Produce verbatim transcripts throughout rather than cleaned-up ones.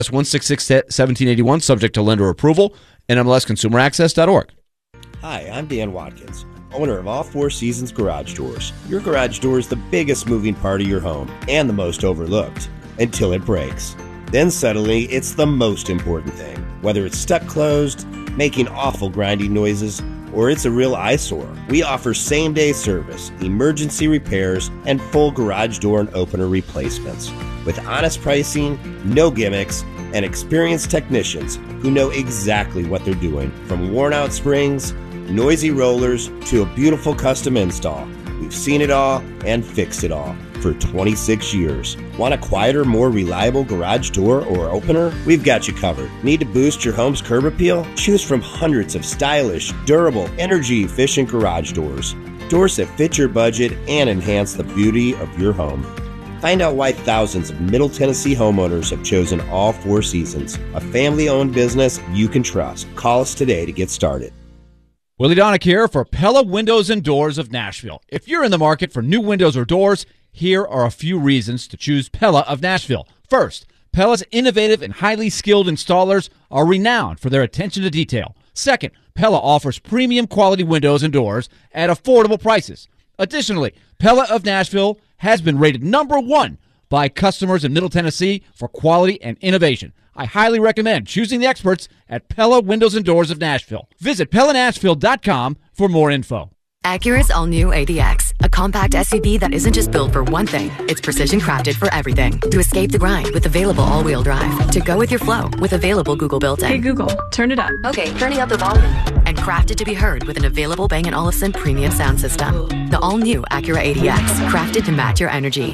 one six six, one seven eight one, subject to lender approval, and M L S consumer access dot org. Hi, I'm Dan Watkins, owner of All Four Seasons Garage Doors. Your garage door is the biggest moving part of your home and the most overlooked until it breaks. Then suddenly, it's the most important thing. Whether it's stuck closed, making awful grinding noises, or it's a real eyesore, we offer same-day service, emergency repairs, and full garage door and opener replacements. With honest pricing, no gimmicks, and experienced technicians who know exactly what they're doing. From worn-out springs, noisy rollers, to a beautiful custom install, we've seen it all and fixed it all for twenty-six years. Want a quieter, more reliable garage door or opener? We've got you covered. Need to boost your home's curb appeal? Choose from hundreds of stylish, durable, energy-efficient garage doors. Doors that fit your budget and enhance the beauty of your home. Find out why thousands of Middle Tennessee homeowners have chosen All Four Seasons, a family-owned business you can trust. Call us today to get started. Willie Donick here for Pella Windows and Doors of Nashville. If you're in the market for new windows or doors, here are a few reasons to choose Pella of Nashville. First, Pella's innovative and highly skilled installers are renowned for their attention to detail. Second, Pella offers premium quality windows and doors at affordable prices. Additionally, Pella of Nashville has been rated number one by customers in Middle Tennessee for quality and innovation. I highly recommend choosing the experts at Pella Windows and Doors of Nashville. Visit Pella Nashville dot com for more info. Acura's all-new A D X, a compact S U V that isn't just built for one thing, it's precision crafted for everything. To escape the grind with available all-wheel drive. To go with your flow with available Google built-in. Hey Google, turn it up. Okay, turning up the volume. And crafted to be heard with an available Bang and Olufsen premium sound system. The all-new Acura A D X, crafted to match your energy.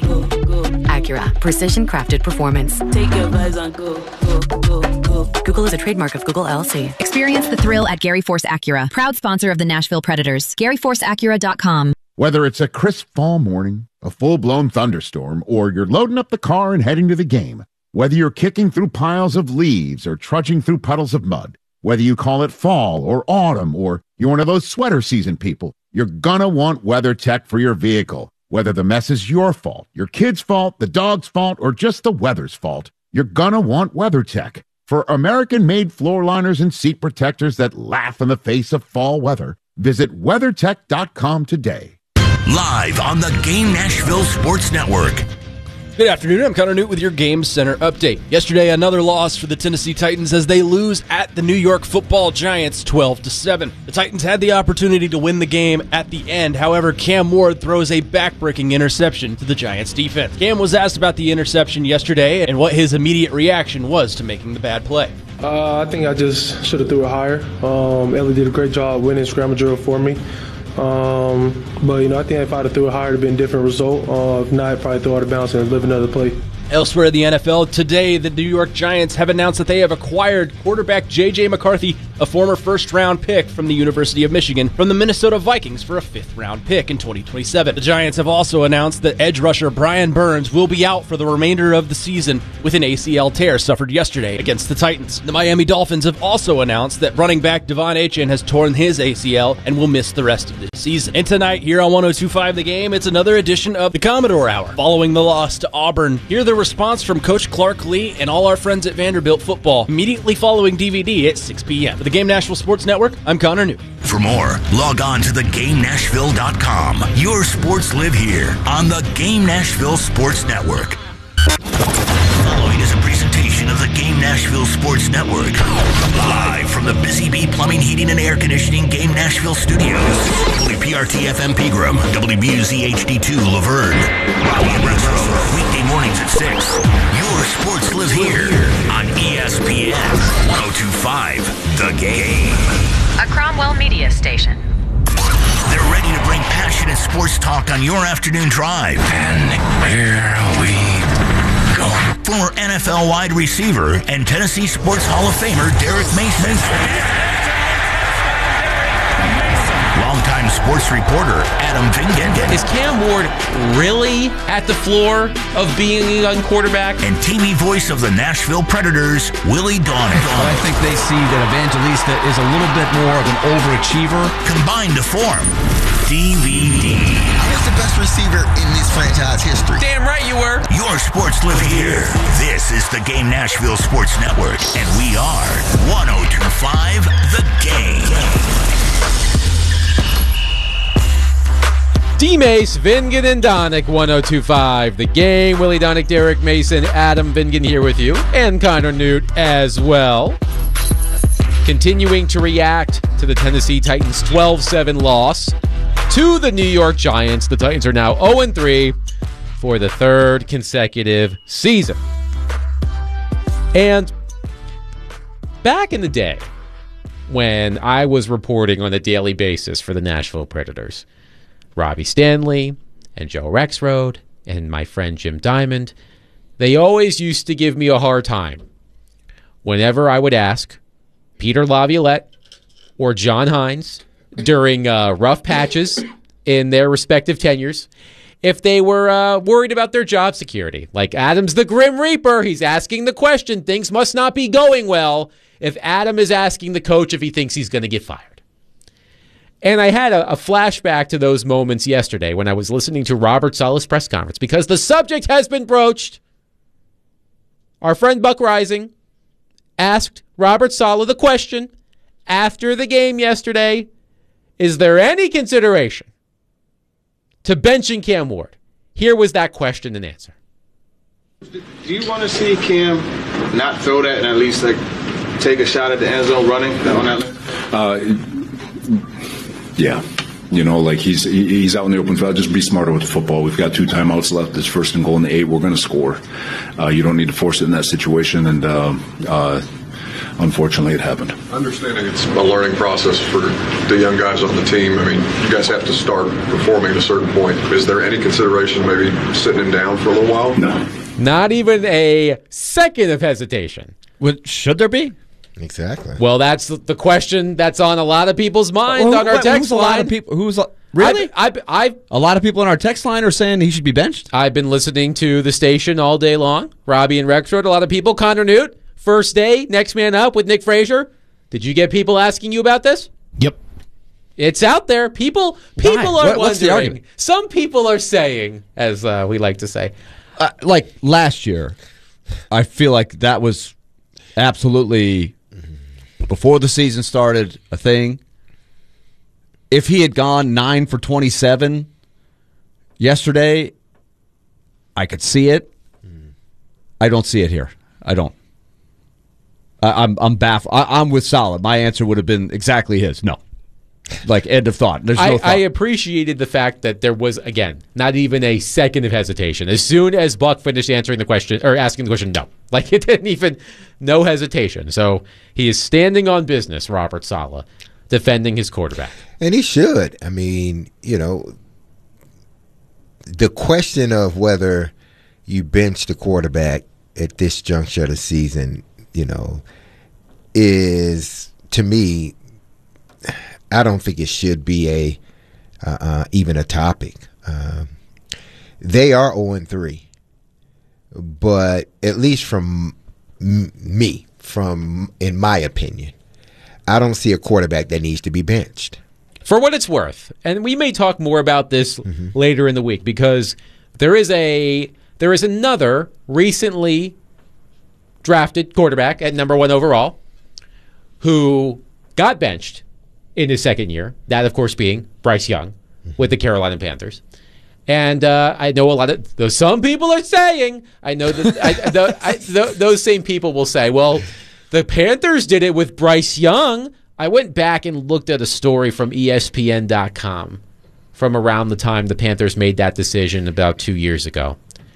Acura, precision crafted performance. Take your vibes on go, go, go, go. Google is a trademark of Google L L C. Experience the thrill at Gary Force Acura, proud sponsor of the Nashville Predators. Gary Force Acura dot com. Whether it's a crisp fall morning, a full-blown thunderstorm, or you're loading up the car and heading to the game, whether you're kicking through piles of leaves or trudging through puddles of mud, whether you call it fall or autumn, or you're one of those sweater season people, you're gonna want WeatherTech for your vehicle. Whether the mess is your fault, your kid's fault, the dog's fault, or just the weather's fault, you're gonna want WeatherTech. For American-made floor liners and seat protectors that laugh in the face of fall weather, visit WeatherTech dot com today. Live on the Game Nashville Sports Network. Good afternoon, I'm Connor Newt with your Game Center update. Yesterday, another loss for the Tennessee Titans as they lose at the New York Football Giants twelve to seven. The Titans had the opportunity to win the game at the end. However, Cam Ward throws a back-breaking interception to the Giants defense. Cam was asked about the interception yesterday and what his immediate reaction was to making the bad play. Uh, I think I just should have threw it higher. Um, Ellie did a great job winning scramble drill for me. Um, but, you know, I think if I'd have threw it higher, it would have been a different result. Uh, if not, I'd probably throw out of bounds and live another play. Elsewhere in the N F L, today the New York Giants have announced that they have acquired quarterback J J McCarthy, a former first-round pick from the University of Michigan, from the Minnesota Vikings for a fifth-round pick in twenty twenty-seven. The Giants have also announced that edge rusher Brian Burns will be out for the remainder of the season with an A C L tear suffered yesterday against the Titans. The Miami Dolphins have also announced that running back Devon Achane has torn his A C L and will miss the rest of the season. And tonight, here on one oh two point five The Game, it's another edition of the Commodore Hour. Following the loss to Auburn, hear the response from Coach Clark Lee and all our friends at Vanderbilt football immediately following D V D at six p.m. For the Game Nashville Sports Network, I'm Connor Newt. For more, log on to the game nashville dot com. Your sports live here on the Game Nashville Sports Network. Following is a presentation of the Game Nashville Sports Network. Live from the Busy Bee Plumbing, Heating, and Air Conditioning Game Nashville Studios. W P R T F M Pegram, W B U Z H D two Laverne. Rocky Retro, weekday mornings at six. Your sports live here on E S P N one oh two point five The Game. A Cromwell Media Station. They're ready to bring passionate sports talk on your afternoon drive. And here we go. Former N F L wide receiver and Tennessee Sports Hall of Famer Derek Mason. Longtime sports reporter Adam Vingan. Is Cam Ward really at the floor of being a young quarterback? And T V voice of the Nashville Predators, Willie Donick. Well, I think they see that Evangelista is a little bit more of an overachiever. Combined to form D V D. I was the best receiver in this franchise history. Damn right you were. Your sports live here. This is the Game Nashville Sports Network, and we are one oh two point five The Game. D-Mace, Vingan, and Donick, one oh two point five The Game. Willie Donick, Derek Mason, Adam Vingan here with you, and Connor Newt as well. Continuing to react to the Tennessee Titans' twelve seven loss to the New York Giants. The Titans are now oh and three for the third consecutive season. And back in the day, when I was reporting on a daily basis for the Nashville Predators, Robbie Stanley and Joe Rexrode and my friend Jim Diamond, they always used to give me a hard time whenever I would ask Peter Laviolette or John Hines during uh, rough patches in their respective tenures if they were uh, worried about their job security. Like Adam's the Grim Reaper. He's asking the question. Things must not be going well if Adam is asking the coach if he thinks he's going to get fired. And I had a, a flashback to those moments yesterday when I was listening to Robert Saleh's press conference because the subject has been broached. Our friend Buck Rising asked Robert Saleh the question after the game yesterday, is there any consideration to benching Cam Ward? Here was that question and answer. Do you want to see Cam not throw that and at least like take a shot at the end zone running on that? Uh, Yeah, you know, like he's he's out in the open field. Just be smarter with the football. We've got two timeouts left. It's first and goal in the eight. We're going to score. Uh, you don't need to force it in that situation, and uh, uh, unfortunately, it happened. Understanding it's a learning process for the young guys on the team. I mean, you guys have to start performing at a certain point. Is there any consideration maybe sitting him down for a little while? No. Not even a second of hesitation. Well, should there be? Exactly. Well, that's the question that's on a lot of people's minds well, on our who's text a line. lot of people? Who's really? I, I, I, a lot of people on our text line are saying he should be benched. I've been listening to the station all day long. Robbie and Rexford, a lot of people. Connor Newt, first day, next man up with Nick Frazier. Did you get people asking you about this? Yep. It's out there. People, people Why? are What, what's the wondering. argument? Some people are saying, as uh, we like to say, uh, like last year, I feel like that was absolutely. Before the season started, a thing. If he had gone nine for twenty-seven yesterday, I could see it. I don't see it here. I don't. I, I'm I'm baffled. I, I'm with Saleh. My answer would have been exactly his. No. Like, end of thought. There's no I, thought. I appreciated the fact that there was, again, not even a second of hesitation. As soon as Buck finished answering the question, or asking the question, no. Like, it didn't even, no hesitation. So, he is standing on business, Robert Saleh, defending his quarterback. And he should. I mean, you know, the question of whether you bench the quarterback at this juncture of the season, you know, is, to me, I don't think it should be a uh, uh, even a topic. Um, they are oh and three, but at least from m- me, from in my opinion, I don't see a quarterback that needs to be benched. For what it's worth, and we may talk more about this mm-hmm. later in the week because there is a there is another recently drafted quarterback at number one overall who got benched in his second year, that, of course, being Bryce Young with the Carolina Panthers. And uh, I know a lot of those. Some people are saying, I know that I, the, I, the, those same people will say, well, the Panthers did it with Bryce Young. I went back and looked at a story from E S P N dot com from around the time the Panthers made that decision about two years ago.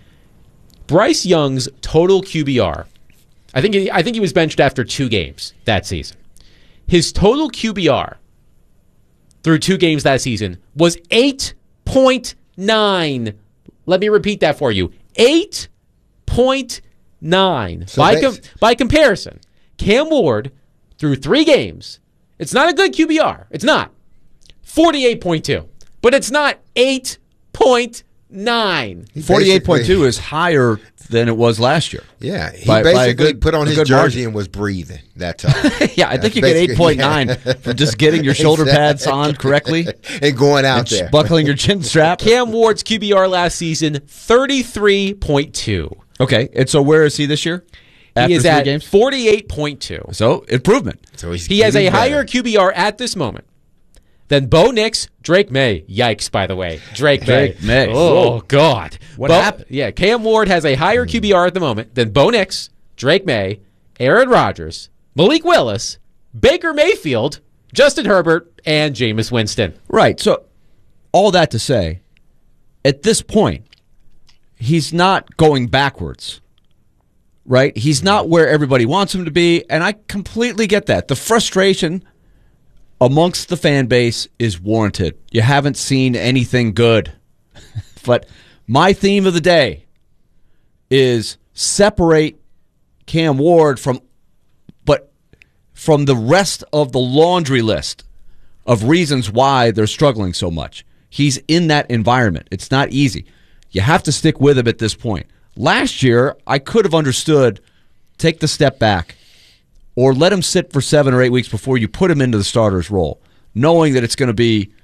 Bryce Young's total Q B R, I think he, I think he was benched after two games that season. His total Q B R through two games that season was eight point nine. Let me repeat that for you. eight point nine. So by, com- by comparison, Cam Ward, through three games, it's not a good Q B R. It's not. forty-eight point two. But it's not eight point nine. forty-eight point two is higher than it was last year. Yeah, he by, basically by a good, put on his jersey margin. and was breathing. That's all. yeah, I think you get eight point nine yeah. for just getting your shoulder pads on correctly and going out and there, buckling your chin strap. Cam Ward's Q B R last season thirty-three point two. Okay, and so where is he this year? After he is three at games? forty-eight point two. So improvement. So he's he has a better. higher Q B R at this moment than Bo Nix, Drake May. Yikes, by the way. Drake, Drake May. May. Oh, Whoa. God. What Bo, happened? Yeah, Cam Ward has a higher Q B R at the moment than Bo Nix, Drake May, Aaron Rodgers, Malik Willis, Baker Mayfield, Justin Herbert, and Jameis Winston. Right. So all that to say, at this point, he's not going backwards. Right? He's not where everybody wants him to be, and I completely get that. The frustration amongst the fan base is warranted. You haven't seen anything good. But my theme of the day is separate Cam Ward from but from the rest of the laundry list of reasons why they're struggling so much. He's in that environment. It's not easy. You have to stick with him at this point. Last year, I could have understood take the step back or let him sit for seven or eight weeks before you put him into the starter's role, knowing that it's going to be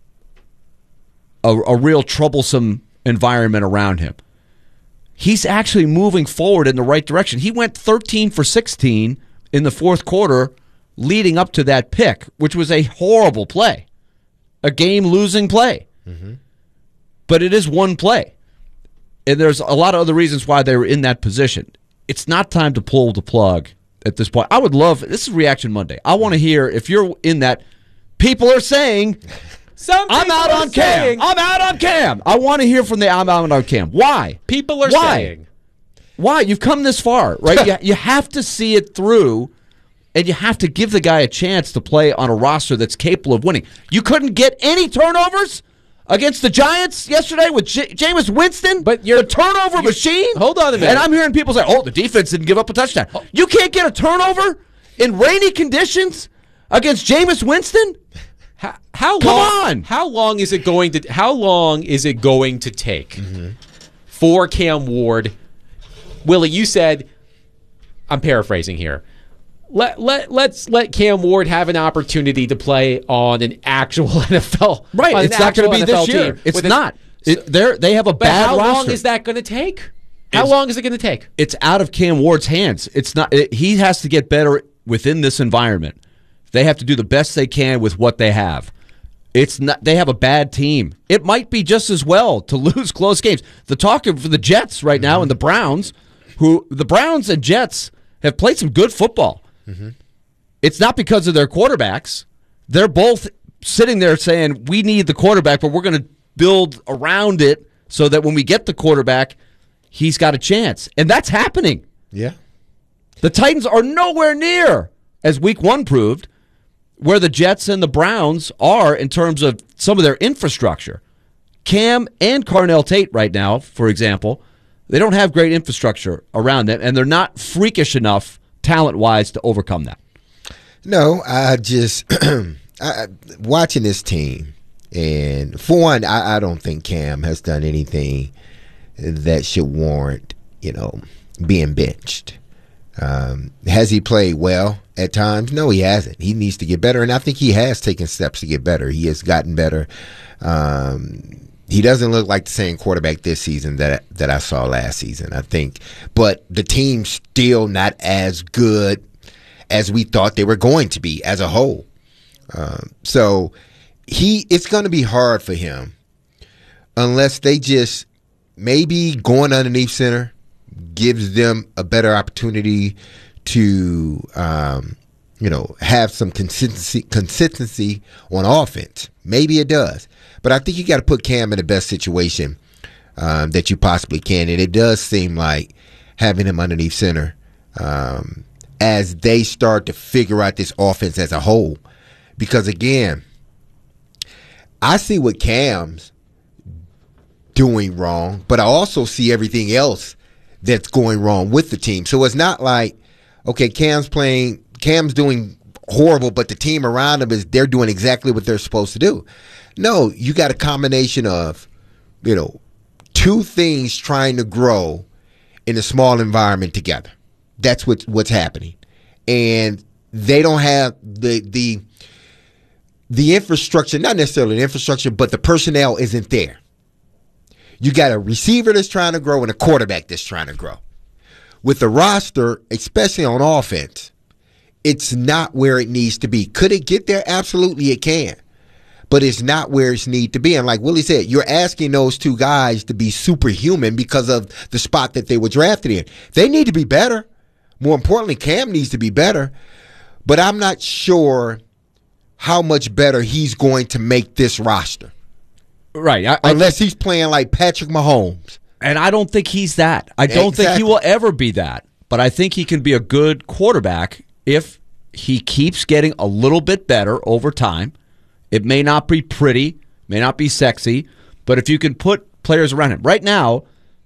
a, a real troublesome environment around him. He's actually moving forward in the right direction. He went thirteen for sixteen in the fourth quarter leading up to that pick, which was a horrible play, a game-losing play. Mm-hmm. But it is one play. And there's a lot of other reasons why they were in that position. It's not time to pull the plug at this point. I would love, this is Reaction Monday. I want to hear, if you're in that, people are saying, Some I'm out on Cam. I'm out on Cam. I want to hear from the I'm out on Cam. Why? People are Why? saying. Why? You've come this far, right? you, you have to see it through, and you have to give the guy a chance to play on a roster that's capable of winning. You couldn't get any turnovers against the Giants yesterday with J- Jameis Winston, but you're the turnover you're, machine. Hold on a minute. And I'm hearing people say, "Oh, the defense didn't give up a touchdown." You can't get a turnover in rainy conditions against Jameis Winston. How, how Come long, on. How long is it going to? How long is it going to take mm-hmm. for Cam Ward? Willie, you said. I'm paraphrasing here. Let let let's let Cam Ward have an opportunity to play on an actual N F L. Right, on it's an not going to be N F L this year. team It's with not. A, it, they're, they have a but bad how roster. long is that going to take? How It's- long is it going to take? It's out of Cam Ward's hands. It's not. It, he has to get better within this environment. They have to do the best they can with what they have. It's not. They have a bad team. It might be just as well to lose close games. The talk of the Jets right now and the Browns, who the Browns and Jets have played some good football. Mm-hmm. It's not because of their quarterbacks. They're both sitting there saying, we need the quarterback, but we're going to build around it so that when we get the quarterback, he's got a chance. And that's happening. Yeah. The Titans are nowhere near, as week one proved, where the Jets and the Browns are in terms of some of their infrastructure. Cam and Carnell Tate right now, for example, they don't have great infrastructure around them, and they're not freakish enough talent-wise to overcome that. No, I just I, watching this team, and for one, I, I don't think Cam has done anything that should warrant, you know, being benched. Um, has he played well at times? No, he hasn't. He needs to get better, and I think he has taken steps to get better. He has gotten better. Um, he doesn't look like the same quarterback this season that that I saw last season, I think. But the team's still not as good as we thought they were going to be as a whole. Um, so he, it's going to be hard for him unless they just maybe going underneath center gives them a better opportunity to, um, you know, have some consistency consistency on offense. Maybe it does. But I think you got to put Cam in the best situation um, that you possibly can. And it does seem like having him underneath center um, as they start to figure out this offense as a whole. Because, again, I see what Cam's doing wrong, but I also see everything else that's going wrong with the team. So it's not like, okay, Cam's playing, Cam's doing horrible, but the team around him is they're doing exactly what they're supposed to do. No, you got a combination of, you know, two things trying to grow in a small environment together. That's what, what's happening. And they don't have the the the infrastructure, not necessarily the infrastructure, but the personnel isn't there. You got a receiver that's trying to grow and a quarterback that's trying to grow. With the roster, especially on offense, it's not where it needs to be. Could it get there? Absolutely it can. But it's not where it's need to be. And like Willie said, you're asking those two guys to be superhuman because of the spot that they were drafted in. They need to be better. More importantly, Cam needs to be better. But I'm not sure how much better he's going to make this roster. Right. I, Unless I, he's playing like Patrick Mahomes. And I don't think he's that. I don't Exactly. think he will ever be that. But I think he can be a good quarterback if he keeps getting a little bit better over time. It may not be pretty, may not be sexy, but if you can put players around him. Right now,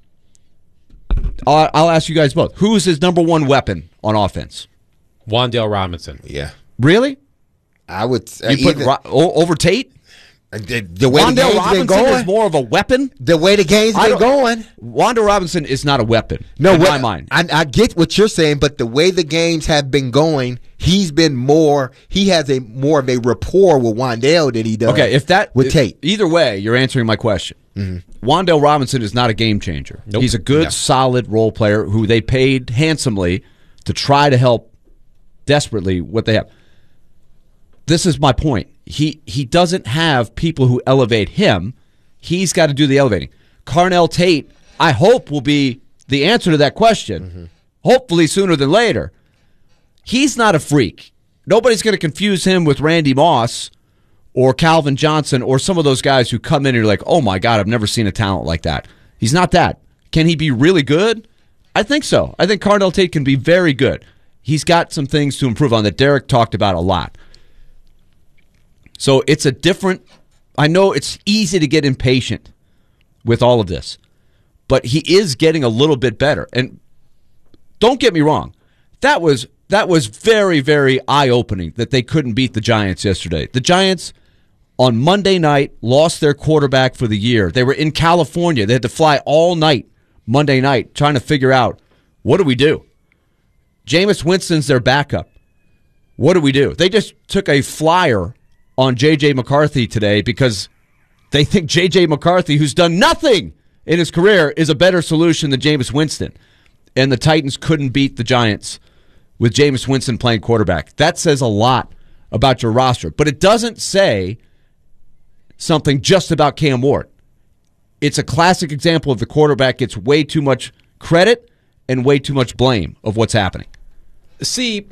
I'll, I'll ask you guys both. Who is his number one weapon on offense? Wan'Dale Robinson. Yeah. Really? I would uh, You put either, Ro- o- over Tate? the, the way the Wan'Dale game's Robinson been going. is more of a weapon? The way the game's I been don't- going. Wan'Dale Robinson is not a weapon No, in what, my mind. I, I get what you're saying, but the way the games have been going, he's been more. He has a more of a rapport with Wan'Dale than he does. Okay, if that with if- Tate. Either way, you're answering my question. Mm-hmm. Wan'Dale Robinson is not a game changer. Nope. He's a good, No. solid role player who they paid handsomely to try to help desperately what they have. This is my point. He he doesn't have people who elevate him. He's got to do the elevating. Carnell Tate, I hope, will be the answer to that question. Mm-hmm. Hopefully sooner than later. He's not a freak. Nobody's going to confuse him with Randy Moss or Calvin Johnson or some of those guys who come in and you're like, oh my God, I've never seen a talent like that. He's not that. Can he be really good? I think so. I think Carnell Tate can be very good. He's got some things to improve on that Derek talked about a lot. So it's a different, I know it's easy to get impatient with all of this, but he is getting a little bit better. And don't get me wrong, that was that was very, very eye-opening that they couldn't beat the Giants yesterday. The Giants on Monday night lost their quarterback for the year. They were in California. They had to fly all night Monday night trying to figure out, what do we do? Jameis Winston's their backup. What do we do? They just took a flyer on J J. McCarthy today because they think J J. McCarthy, who's done nothing in his career, is a better solution than Jameis Winston. And the Titans couldn't beat the Giants with Jameis Winston playing quarterback. That says a lot about your roster. But it doesn't say something just about Cam Ward. It's a classic example of the quarterback gets way too much credit and way too much blame of what's happening. See,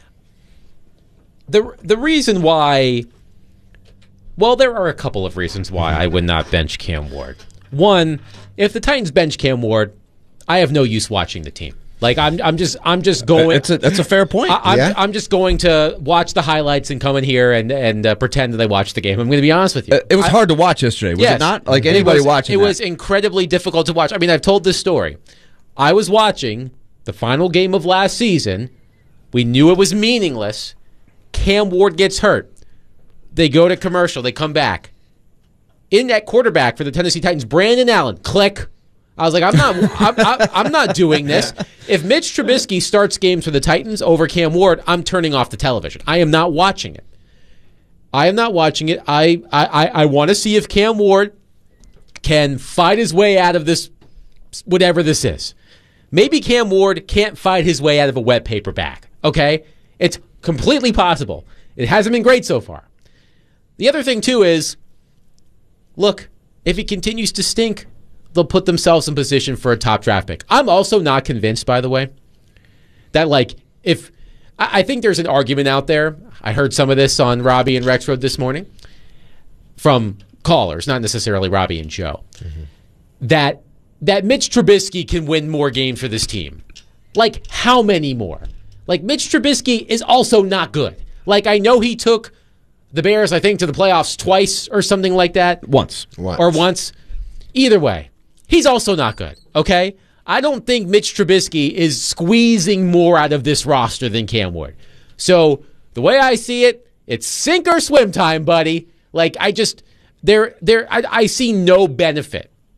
the the reason why, well, there are a couple of reasons why I would not bench Cam Ward. One, if the Titans bench Cam Ward, I have no use watching the team. Like I'm, I'm just, I'm just going. That's a, that's a fair point. I, I'm, yeah. I'm just going to watch the highlights and come in here and and uh, pretend that I watched the game. I'm going to be honest with you. It was I, hard to watch yesterday, was yes, it not? Like anybody it was, watching it that. was incredibly difficult to watch. I mean, I've told this story. I was watching the final game of last season. We knew it was meaningless. Cam Ward gets hurt. They go to commercial. They come back. In that quarterback for the Tennessee Titans, Brandon Allen, click. I was like, I'm not, I'm, I'm, I'm not doing this. If Mitch Trubisky starts games for the Titans over Cam Ward, I'm turning off the television. I am not watching it. I am not watching it. I, I, I want to see if Cam Ward can fight his way out of this, whatever this is. Maybe Cam Ward can't fight his way out of a wet paper bag. Okay, it's completely possible. It hasn't been great so far. The other thing too is, look, if he continues to stink, they'll put themselves in position for a top draft pick. I'm also not convinced, by the way, that like if I, I think there's an argument out there. I heard some of this on Robbie and Rexroad this morning from callers, not necessarily Robbie and Joe, mm-hmm. that that Mitch Trubisky can win more games for this team. Like how many more? Like Mitch Trubisky is also not good. Like I know he took the Bears, I think, to the playoffs twice or something like that. Once. once. Or once. Either way, he's also not good, okay? I don't think Mitch Trubisky is squeezing more out of this roster than Cam Ward. So the way I see it, it's sink or swim time, buddy. Like I just, there, there, I, I see no benefit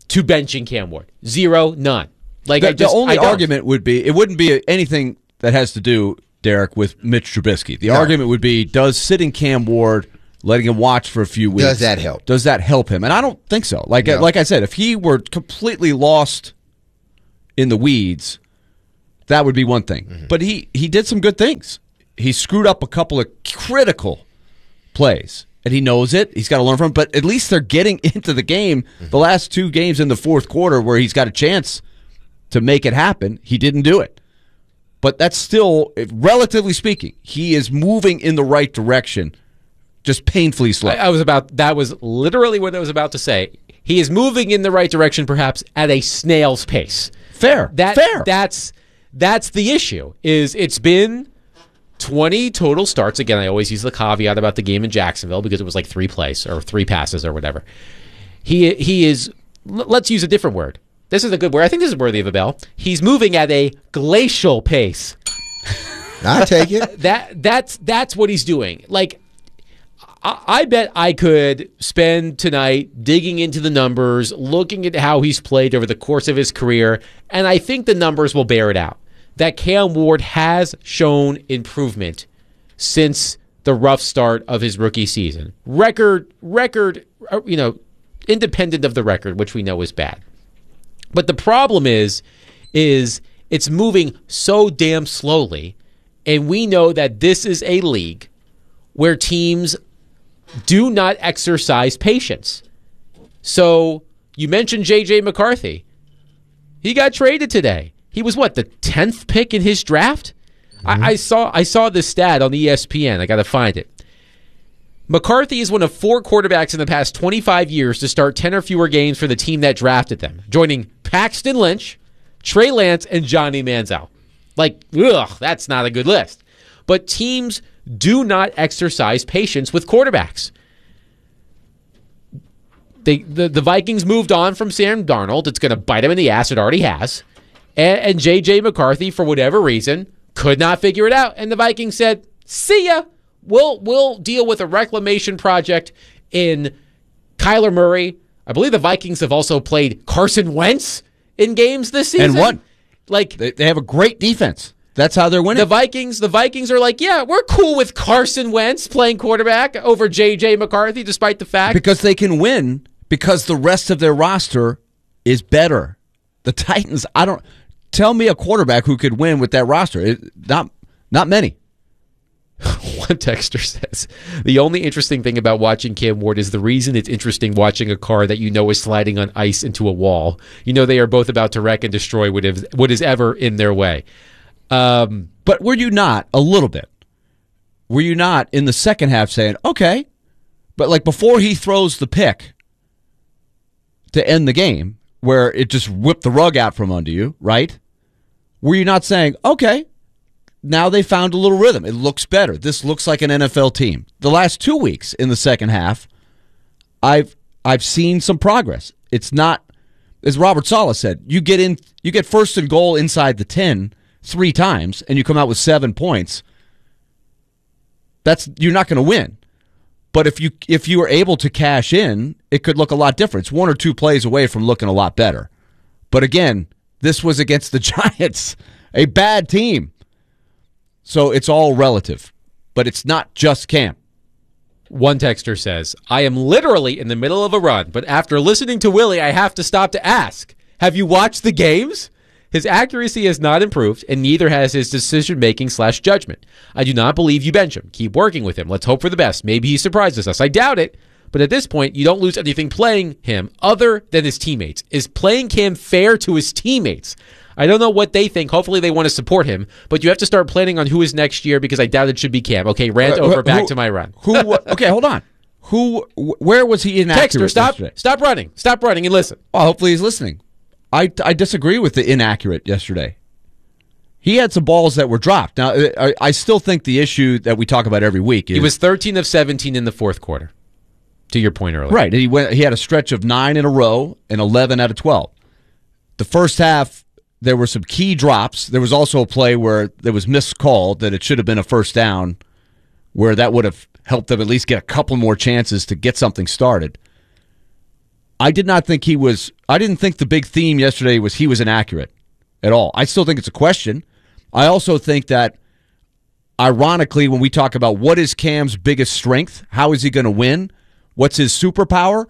to benching Cam Ward. Zero, none. Like the, I just, the only I don't. argument would be, it wouldn't be anything that has to do, Derek, with Mitch Trubisky. The No. argument would be, does sitting Cam Ward, letting him watch for a few weeks, Does that help? Does that help him? And I don't think so. Like No. like I said, if he were completely lost in the weeds, that would be one thing. Mm-hmm. But he, he did some good things. He screwed up a couple of critical plays, and he knows it. He's got to learn from it. But at least they're getting into the game. Mm-hmm. The last two games in the fourth quarter where he's got a chance to make it happen, he didn't do it. But that's still, relatively speaking, he is moving in the right direction, just painfully slow. I, I was about that was literally what I was about to say. He is moving in the right direction, perhaps at a snail's pace. Fair. That, Fair. That's that's the issue. Is it's been twenty total starts. Again, I always use the caveat about the game in Jacksonville because it was like three plays or three passes or whatever. He he is. Let's use a different word. This is a good word. I think this is worthy of a bell. He's moving at a glacial pace. I take it. That that's that's what he's doing. Like, I, I bet I could spend tonight digging into the numbers, looking at how he's played over the course of his career, and I think the numbers will bear it out. That Cam Ward has shown improvement since the rough start of his rookie season. Record, record, you know, independent of the record, which we know is bad. But the problem is, is it's moving so damn slowly, and we know that this is a league where teams do not exercise patience. So you mentioned J J McCarthy. He got traded today. He was what, the tenth pick in his draft? Mm-hmm. I, I saw I saw this stat on E S P N. I got to find it. McCarthy is one of four quarterbacks in the past twenty-five years to start ten or fewer games for the team that drafted them, joining Paxton Lynch, Trey Lance, and Johnny Manziel. Like, ugh, that's not a good list. But teams do not exercise patience with quarterbacks. They, the, the Vikings moved on from Sam Darnold. It's going to bite him in the ass. It already has. And, and J J McCarthy, for whatever reason, could not figure it out. And the Vikings said, see ya. We'll, we'll deal with a reclamation project in Kyler Murray. I believe the Vikings have also played Carson Wentz in games this season. And won. Like, they, they have a great defense. That's how they're winning. The Vikings, the Vikings are like, yeah, we're cool with Carson Wentz playing quarterback over J J McCarthy, despite the fact. Because they can win because the rest of their roster is better. The Titans, I don't... Tell me a quarterback who could win with that roster. It, not, not many. One texter says, the only interesting thing about watching Cam Ward is the reason it's interesting watching a car that you know is sliding on ice into a wall. You know they are both about to wreck and destroy what is, what is ever in their way. Um, but were you not, a little bit, were you not in the second half saying, okay, but like before he throws the pick to end the game, where it just whipped the rug out from under you, right? Were you not saying, okay, now they found a little rhythm. It looks better. This looks like an N F L team. The last two weeks in the second half, I've I've seen some progress. It's not, as Robert Saleh said, you get in, you get first and goal inside the ten three times, and you come out with seven points. That's you're not going to win. But if you if you are able to cash in, it could look a lot different. It's one or two plays away from looking a lot better. But again, this was against the Giants, a bad team. So it's all relative. But it's not just Cam. One texter says, I am literally in the middle of a run, but after listening to Willie, I have to stop to ask, have you watched the games? His accuracy has not improved, and neither has his decision-making slash judgment. I do not believe you bench him. Keep working with him. Let's hope for the best. Maybe he surprises us. I doubt it, but at this point, you don't lose anything playing him other than his teammates. Is playing Cam fair to his teammates? I don't know what they think. Hopefully they want to support him, but you have to start planning on who is next year because I doubt it should be Cam. Okay, rant uh, over, who, back to my run. Who? Okay, hold on. Who? Where was he inaccurate Texter, stop, yesterday? stop running. Stop running and listen. Well, hopefully he's listening. I, I disagree with the inaccurate yesterday. He had some balls that were dropped. Now, I, I still think the issue that we talk about every week is... He was thirteen of seventeen in the fourth quarter, to your point earlier. Right. He went. He had a stretch of nine in a row and eleven out of twelve. The first half, there were some key drops. There was also a play where there was miscalled that it should have been a first down, where that would have helped them at least get a couple more chances to get something started. I did not think he was, I didn't think the big theme yesterday was he was inaccurate at all. I still think it's a question. I also think that, ironically, when we talk about what is Cam's biggest strength, how is he going to win, what's his superpower,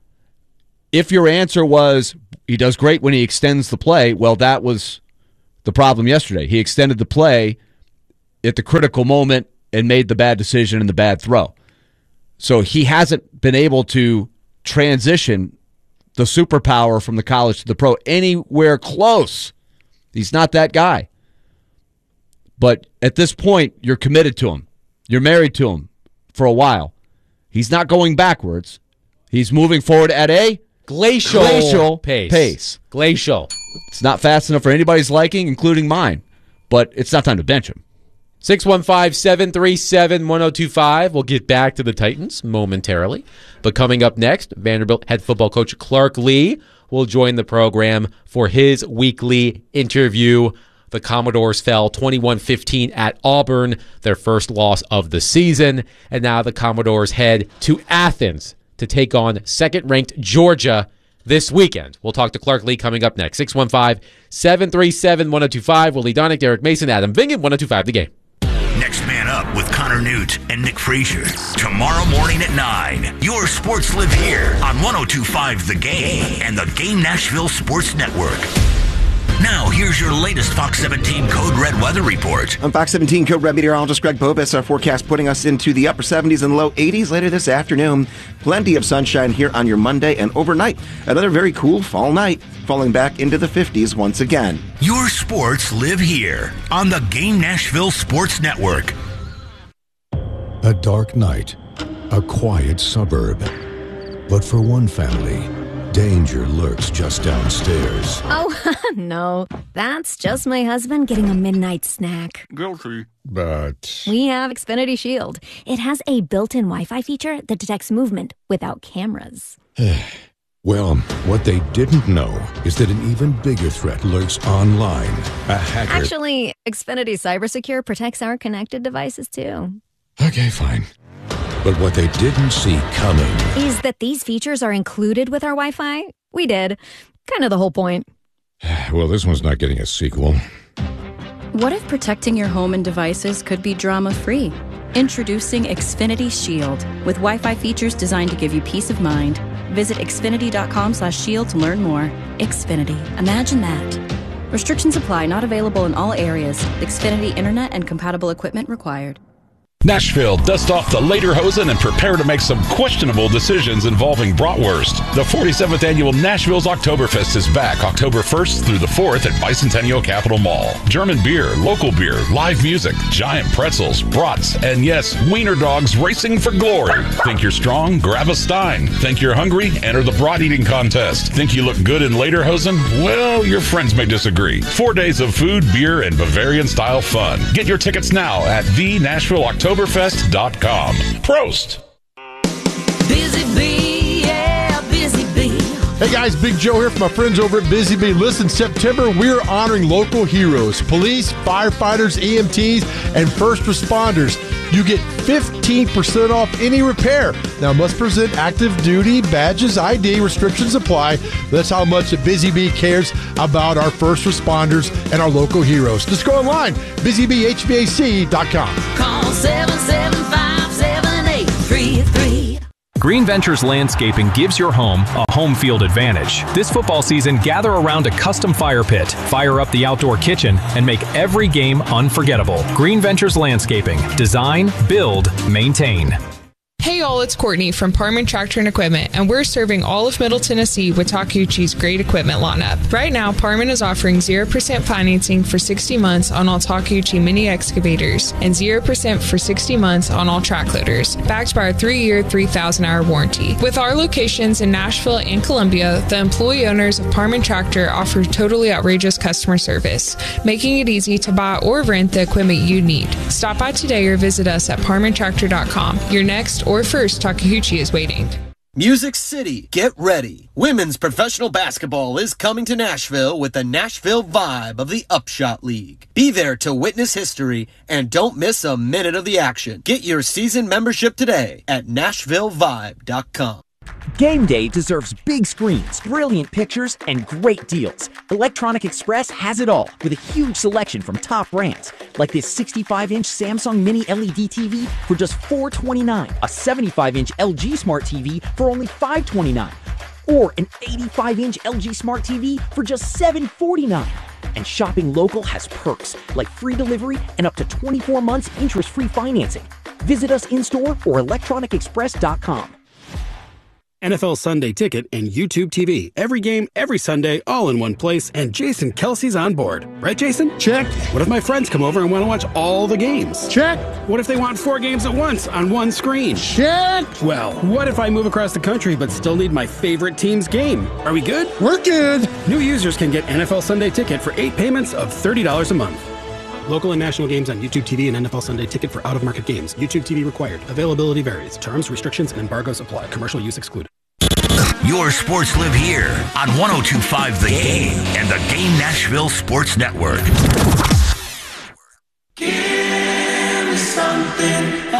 if your answer was he does great when he extends the play, well, that was the problem yesterday. He extended the play at the critical moment and made the bad decision and the bad throw. So he hasn't been able to transition the superpower from the college to the pro anywhere close. He's not that guy. But at this point, you're committed to him. You're married to him for a while. He's not going backwards. He's moving forward at a glacial, glacial pace. pace. Glacial. It's not fast enough for anybody's liking, including mine. But it's not time to bench him. six one five, seven three seven, one oh two five. We'll get back to the Titans momentarily. But coming up next, Vanderbilt head football coach Clark Lea will join the program for his weekly interview. The Commodores fell twenty-one fifteen at Auburn, their first loss of the season. And now the Commodores head to Athens to take on second-ranked Georgia this weekend. We'll talk to Clark Lea coming up next. six one five, seven three seven, one oh two five. Willie Donick, Derek Mason, Adam Vingan, one oh two five The Game. Next Man Up with Connor Newt and Nick Frazier. Tomorrow morning at nine. Your sports live here on one oh two five The Game and the Game Nashville Sports Network. Now, here's your latest Fox seventeen Code Red weather report. I'm Fox seventeen Code Red meteorologist Greg Bobus. Our forecast putting us into the upper seventies and low eighties later this afternoon. Plenty of sunshine here on your Monday and overnight. Another very cool fall night, falling back into the fifties once again. Your sports live here on the Game Nashville Sports Network. A dark night, a quiet suburb. But for one family, danger lurks just downstairs. Oh, no. That's just my husband getting a midnight snack. Guilty. But We have Xfinity Shield. It has a built-in Wi-Fi feature that detects movement without cameras. well, what they didn't know is that an even bigger threat lurks online. A hacker. Actually, Xfinity CyberSecure protects our connected devices, too. Okay, fine. But what they didn't see coming is that these features are included with our Wi-Fi. We did. Kind of the whole point. Well, this one's not getting a sequel. What if protecting your home and devices could be drama-free? Introducing Xfinity Shield, with Wi-Fi features designed to give you peace of mind. Visit xfinity.com slash shield to learn more. Xfinity. Imagine that. Restrictions apply. Not available in all areas. Xfinity Internet and compatible equipment required. Nashville, dust off the lederhosen and prepare to make some questionable decisions involving bratwurst. The forty-seventh Annual Nashville's Oktoberfest is back October first through the fourth at Bicentennial Capitol Mall. German beer, local beer, live music, giant pretzels, brats, and yes, wiener dogs racing for glory. Think you're strong? Grab a Stein. Think you're hungry? Enter the brat eating contest. Think you look good in lederhosen? Well, your friends may disagree. Four days of food, beer, and Bavarian-style fun. Get your tickets now at the Nashville Oktoberfest. Oktoberfest dot com. Prost! Busy Bee, yeah, Busy Bee. Hey guys, Big Joe here from my friends over at Busy Bee. Listen, September, we're honoring local heroes, police, firefighters, E M Ts, and first responders. You get fifteen percent off any repair. Now, must present active duty badges, I D, restrictions apply. That's how much Busy Bee cares about our first responders and our local heroes. Just go online, busy bee h v a c dot com. Call seven seven five, seven eight three three. Green Ventures Landscaping gives your home a home field advantage. This football season, gather around a custom fire pit, fire up the outdoor kitchen, and make every game unforgettable. Green Ventures Landscaping. Design, build, maintain. Hey all, it's Courtney from Parman Tractor and Equipment, and we're serving all of Middle Tennessee with Takeuchi's great equipment lineup. Right now, Parman is offering zero percent financing for sixty months on all Takeuchi mini excavators and zero percent for sixty months on all track loaders, backed by our three-year, three thousand hour warranty. With our locations in Nashville and Columbia, the employee owners of Parman Tractor offer totally outrageous customer service, making it easy to buy or rent the equipment you need. Stop by today or visit us at parman tractor dot com. Your next or first Takeuchi is waiting. Music City, get ready. Women's professional basketball is coming to Nashville with the Nashville Vibe of the Upshot League. Be there to witness history and don't miss a minute of the action. Get your season membership today at nashville vibe dot com. Game day deserves big screens, brilliant pictures, and great deals. Electronic Express has it all, with a huge selection from top brands, like this sixty-five inch Samsung Mini L E D T V for just four hundred twenty-nine dollars, a seventy-five inch L G Smart T V for only five hundred twenty-nine dollars, or an eighty-five inch L G Smart T V for just seven hundred forty-nine dollars. And shopping local has perks, like free delivery and up to twenty-four months interest-free financing. Visit us in-store or electronic express dot com. N F L Sunday Ticket and YouTube T V. Every game, every Sunday, all in one place, and Jason Kelsey's on board. Right, Jason? Check. What if my friends come over and want to watch all the games? Check. What if they want four games at once on one screen? Check. Well, what if I move across the country but still need my favorite team's game? Are we good? We're good. New users can get N F L Sunday Ticket for eight payments of thirty dollars a month. Local and national games on YouTube T V and N F L Sunday Ticket for out-of-market games. YouTube T V required. Availability varies. Terms, restrictions, and embargoes apply. Commercial use excluded. Your sports live here on one oh two point five The Game and the Game Nashville Sports Network. Give me something.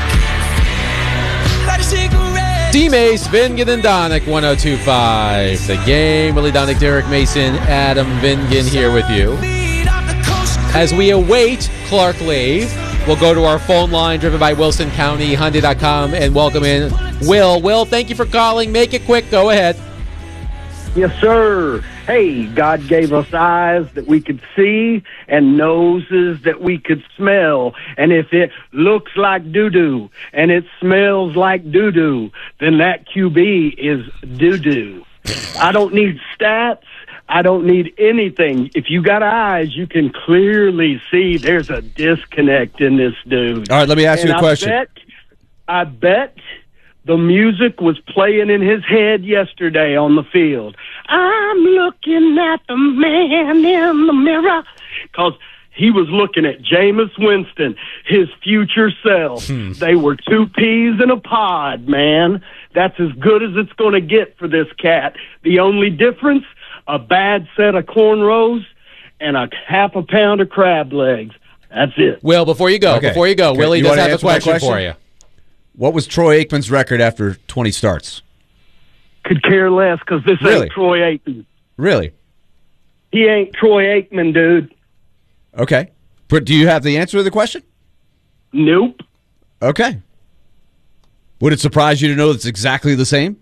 D-Mace, Vingan and Donick, one oh two point five The Game. Willie Donick, Derek Mason, Adam Vingan here with you. As we await Clark Lee, we'll go to our phone line driven by Wilson County Hyundai dot com and welcome in Will. Will, thank you for calling. Make it quick. Go ahead. Yes, sir. Hey, God gave us eyes that we could see and noses that we could smell. And if it looks like doo-doo and it smells like doo-doo, then that Q B is doo-doo. I don't need stats. I don't need anything. If you got eyes, you can clearly see there's a disconnect in this dude. All right, let me ask and you a question. I bet, I bet the music was playing in his head yesterday on the field. I'm looking at the man in the mirror. Because he was looking at Jameis Winston, his future self. Hmm. They were two peas in a pod, man. That's as good as it's going to get for this cat. The only difference, a bad set of cornrows and a half a pound of crab legs. That's it. Will, before you go, Okay. before you go, Okay, Willie you does wanna have a answer my question, question? for you. What was Troy Aikman's record after twenty starts? Could care less because this Really? ain't Troy Aikman. Really? He ain't Troy Aikman, dude. Okay. But do you have the answer to the question? Nope. Okay. Would it surprise you to know it's exactly the same?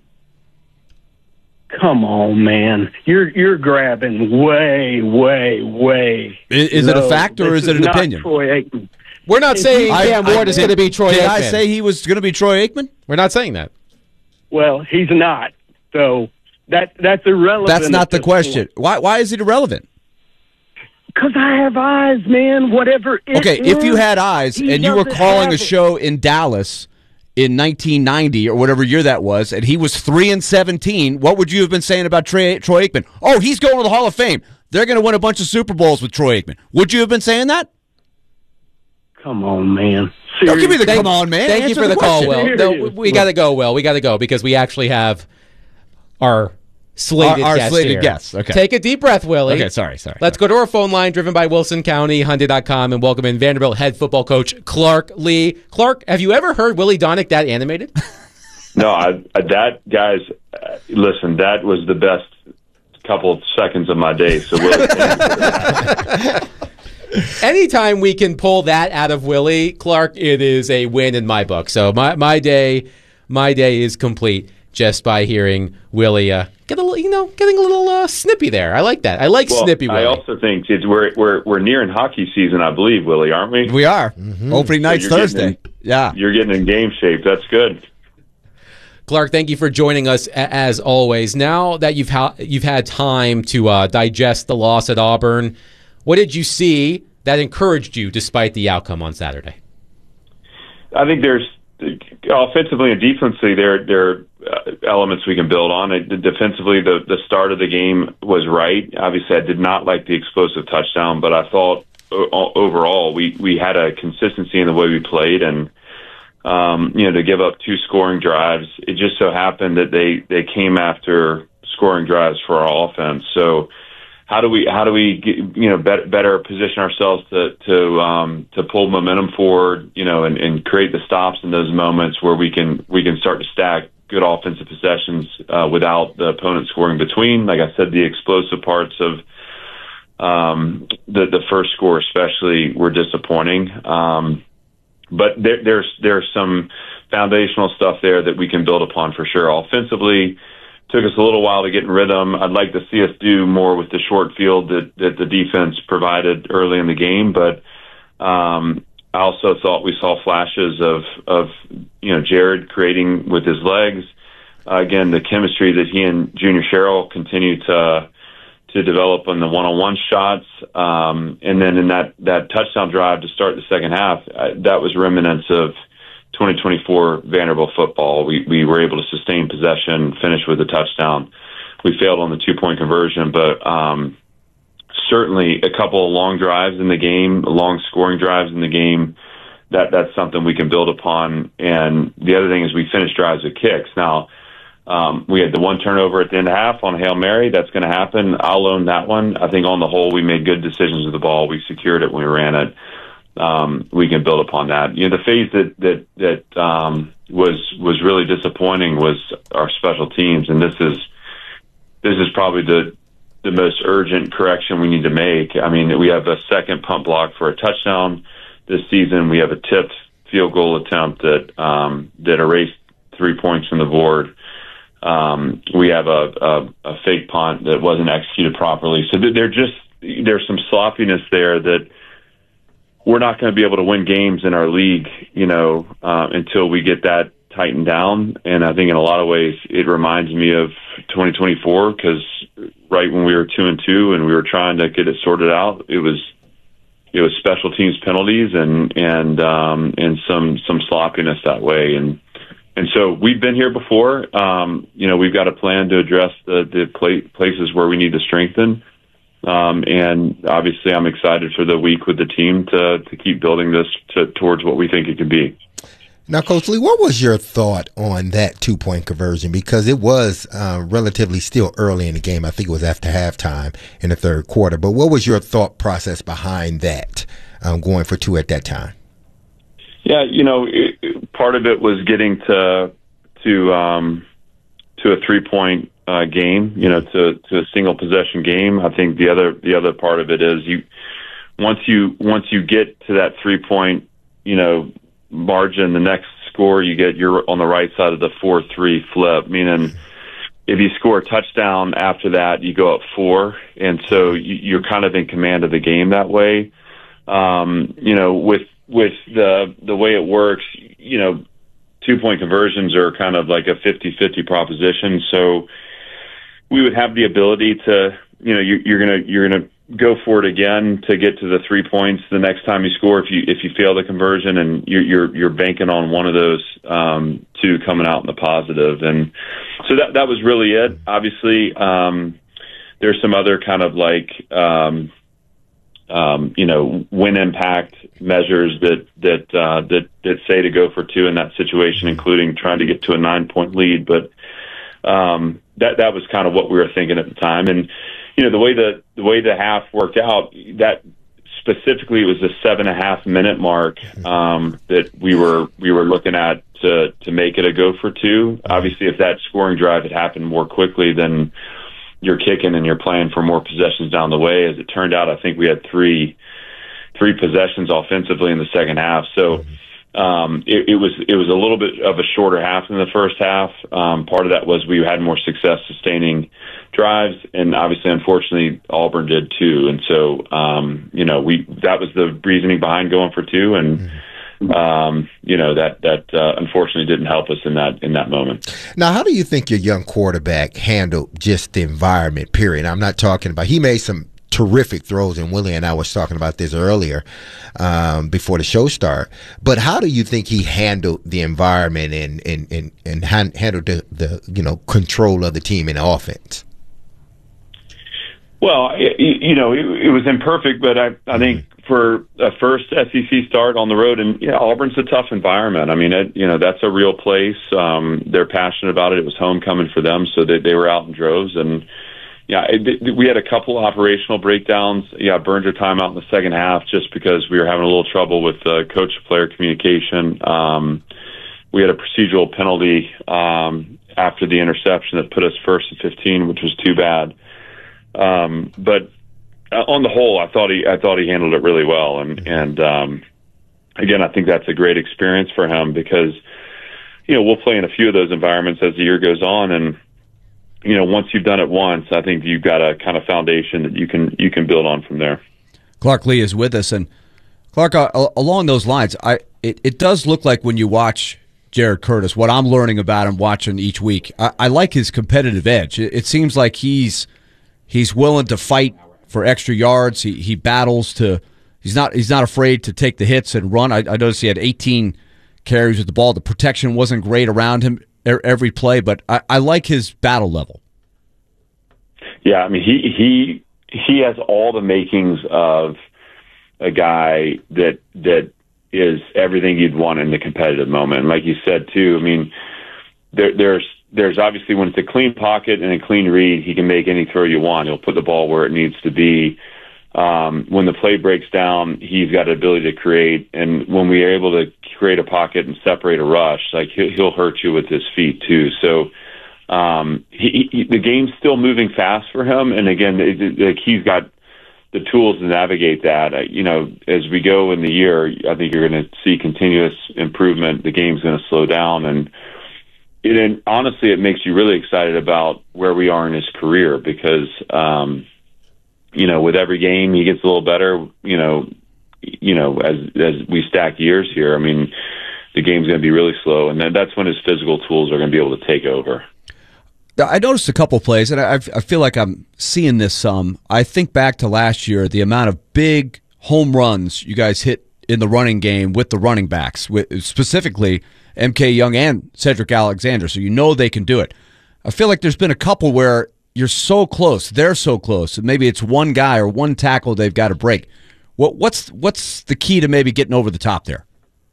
Come on, man. You're you're grabbing way, way, way. Is, is it a low. fact or This is it an not opinion? Troy Aikman. We're not If saying he- Cam Ward is going to be Troy Did Aikman. I say he was going to be Troy Aikman? We're not saying that. Well, he's not. So that that's irrelevant. That's not at the this question. point. Why Why is it irrelevant? Because I have eyes, man. Whatever it Okay, is, if you had eyes he and you were doesn't calling have a it. show in Dallas in nineteen ninety or whatever year that was, and he was three and seventeen, what would you have been saying about Troy, Troy Aikman? Oh, he's going to the Hall of Fame. They're going to win a bunch of Super Bowls with Troy Aikman. Would you have been saying that? Come on, man. Don't give me the Thank- come on, man. Thank you Answer for the, call, question. Will. No, we got to go, Will. We got to go because we actually have our slated Our- our guests slated here. guests, okay. Take a deep breath, Willie. Okay, sorry, sorry. Let's go to our phone line driven by Wilson County Hyundai dot com and welcome in Vanderbilt head football coach Clark Lee. Clark, have you ever heard Willie Donick that animated? No, I, I, that guys, uh, listen, that was the best couple of seconds of my day. So, Willie, Anytime we can pull that out of Willie, Clark, it is a win in my book. So my my day, my day is complete just by hearing Willie uh, get a little, you know, getting a little uh, snippy there. I like that. I like well, snippy Willie. I also think it's, we're we're we're nearing hockey season, I believe, Willie, aren't we? We are. Mm-hmm. Opening night's you're getting Thursday. in- yeah. You're getting in game shape. That's good. Clark, thank you for joining us a- as always. Now that you've ha- you've had time to uh, digest the loss at Auburn, what did you see that encouraged you despite the outcome on Saturday? I think there's offensively and defensively there there are uh, elements we can build on. It, defensively, the the start of the game was right. Obviously, I did not like the explosive touchdown, but I thought o- overall we we had a consistency in the way we played, and um, you know, to give up two scoring drives, it just so happened that they they came after scoring drives for our offense. So how do we how do we get, you know better, better position ourselves to to um, to pull momentum forward, you know, and, and create the stops in those moments where we can we can start to stack good offensive possessions uh, without the opponent scoring between. Like I said, the explosive parts of um, the the first score especially were disappointing. Um, but there, there's there's some foundational stuff there that we can build upon for sure. Offensively, took us a little while to get in rhythm. I'd like to see us do more with the short field that, that the defense provided early in the game, but um, I also thought we saw flashes of, of you know, Jared creating with his legs. Uh, again, the chemistry that he and Junior Sherrill continue to to develop on the one-on-one shots. Um, and then in that, that touchdown drive to start the second half, uh, that was remnants of twenty twenty-four Vanderbilt football. We we were able to sustain possession, finish with a touchdown. We failed on the two-point conversion, but um, certainly a couple of long drives in the game, long scoring drives in the game, that that's something we can build upon. And the other thing is we finished drives with kicks. Now, um, we had the one turnover at the end of half on Hail Mary. That's going to happen. I'll own that one. I think on the whole, we made good decisions with the ball. We secured it when we ran it. Um, we can build upon that. You know, the phase that that that um, was was really disappointing was our special teams, and this is this is probably the the most urgent correction we need to make. I mean, we have a second punt block for a touchdown this season. We have a tipped field goal attempt that um, that erased three points from the board. Um, we have a, a, a fake punt that wasn't executed properly. So they're just there's some sloppiness there that we're not going to be able to win games in our league, you know, uh, until we get that tightened down. And I think in a lot of ways it reminds me of twenty twenty-four, because right when we were two and two and we were trying to get it sorted out, it was it was special teams penalties and and um, and some some sloppiness that way. And and so we've been here before. Um, you know, we've got a plan to address the the pla- places where we need to strengthen. Um, and obviously I'm excited for the week with the team to, to keep building this to, towards what we think it can be. Now, Coach Lee, what was your thought on that two-point conversion? Because it was uh, relatively still early in the game. I think it was after halftime in the third quarter. But what was your thought process behind that, um, going for two at that time? Yeah, you know, it, it, part of it was getting to to um, to a three-point Uh, game, you know, to, to a single possession game. I think the other the other part of it is you once you once you get to that three point, you know, margin, the next score you get, you're on the right side of the four three flip. Meaning, if you score a touchdown after that, you go up four, and so you, you're kind of in command of the game that way. Um, you know, with with the the way it works, you know, two point conversions are kind of like a fifty-fifty proposition. So we would have the ability to, you know, you, you're gonna you're gonna go for it again to get to the three points the next time you score. If you if you fail the conversion, and you're you're, you're banking on one of those um, two coming out in the positive, and so that that was really it. Obviously, um, there's some other kind of like um, um, you know win impact measures that that uh, that that say to go for two in that situation, including trying to get to a nine point lead, but. Um, that that was kind of what we were thinking at the time, and you know the way the the way the half worked out. That specifically it was the seven and a half minute mark um, that we were we were looking at to to make it a go for two. Obviously, if that scoring drive had happened more quickly, then you're kicking and you're playing for more possessions down the way. As it turned out, I think we had three three possessions offensively in the second half. So. Um, it, it was it was a little bit of a shorter half than the first half. Um, part of that was we had more success sustaining drives, and obviously, unfortunately, Auburn did too. And so, um, you know, we that was the reasoning behind going for two, and um, you know that that uh, unfortunately didn't help us in that in that moment. Now, how do you think your young quarterback handled just the environment? Period. I'm not talking about he made some terrific throws, and Willie and I was talking about this earlier um, before the show started. But how do you think he handled the environment and and and, and hand, handled the, the you know control of the team in the offense? Well, it, you know, it, it was imperfect, but I I think for a first S E C start on the road, and yeah, Auburn's a tough environment. I mean, it, you know, that's a real place. Um, they're passionate about it. It was homecoming for them, so they they were out in droves. And yeah, it, we had a couple of operational breakdowns. Yeah, burned a timeout in the second half just because we were having a little trouble with uh, coach-to-player communication. Um, we had a procedural penalty um, after the interception that put us first and fifteen, which was too bad. Um, but on the whole, I thought he I thought he handled it really well, and and um, again, I think that's a great experience for him because you know we'll play in a few of those environments as the year goes on, and you know once you've done it once, I think you've got a kind of foundation that you can you can build on from there. Clark Lea is with us, and Clark, uh, along those lines, I it, it does look like when you watch Jared Curtis, what I'm learning about him watching each week, I, I like his competitive edge. It, it seems like he's he's willing to fight for extra yards. He he battles to. He's not he's not afraid to take the hits and run. I, I noticed he had eighteen carries with the ball. The protection wasn't great around him every play, but I, I like his battle level. Yeah, I mean he he he has all the makings of a guy that that is everything you'd want in the competitive moment. And like you said too, I mean there, there's there's obviously when it's a clean pocket and a clean read, he can make any throw you want. He'll put the ball where it needs to be. Um, when the play breaks down, he's got the ability to create. And when we are able to create a pocket and separate a rush, like he'll, he'll hurt you with his feet too. So um, he, he, the game's still moving fast for him. And again, it, it, like he's got the tools to navigate that. Uh, you know, as we go in the year, I think you're going to see continuous improvement. The game's going to slow down, and it, and honestly, it makes you really excited about where we are in his career because, um, you know, with every game he gets a little better. You know, you know, as as we stack years here, I mean, the game's going to be really slow, and then that's when his physical tools are going to be able to take over. I noticed a couple plays, and I, I feel like I'm seeing this some. I think back to last year, the amount of big home runs you guys hit in the running game with the running backs, with specifically M K Young and Cedric Alexander, so you know they can do it. I feel like there's been a couple where you're so close, they're so close, maybe it's one guy or one tackle they've got to break. What, what's what's the key to maybe getting over the top there?